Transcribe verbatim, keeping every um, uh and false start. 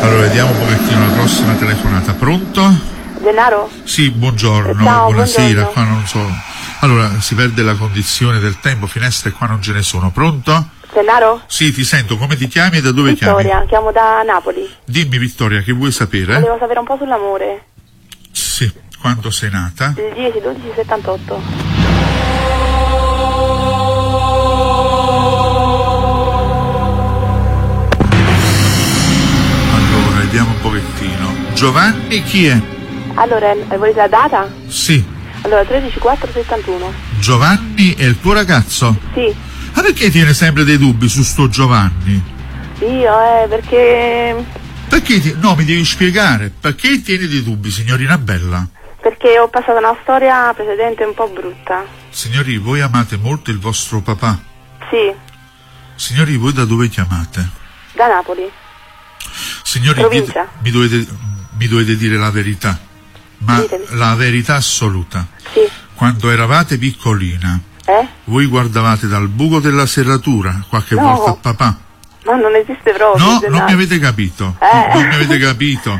Allora, vediamo un pochettino la prossima telefonata. Pronto? Gennaro? Sì, buongiorno, Ciao, buonasera, buongiorno. qua non so. Allora, si perde la condizione del tempo, finestre qua non ce ne sono. Pronto? Gennaro? Sì, ti sento, come ti chiami e da dove Vittoria, chiami? chiamo da Napoli. Dimmi Vittoria, che vuoi sapere? Volevo sapere un po' sull'amore. Sì, quando sei nata? Il dieci dodici settantotto. Allora, vediamo un pochettino. Giovanni chi è? Allora, eh, volete la data? Sì. Allora, tredici quattro settantuno. Giovanni è il tuo ragazzo? Sì. Ma perché tiene sempre dei dubbi su sto Giovanni? Io, eh, perché... Perché ti... No, mi devi spiegare. Perché tieni dei dubbi, signorina bella? Perché ho passato una storia precedente un po' brutta. Signori, voi amate molto il vostro papà? Sì, Signori, voi da dove chiamate? da Napoli. Signori, mi, Provincia. mi dovete, mi dovete dire la verità. Ma Ditemi. la verità assoluta. Sì. Quando eravate piccolina, Eh? voi guardavate dal buco della serratura qualche No. volta a papà? Ma non esiste proprio. No, non Gennaro. mi avete capito. Eh. Non mi avete capito.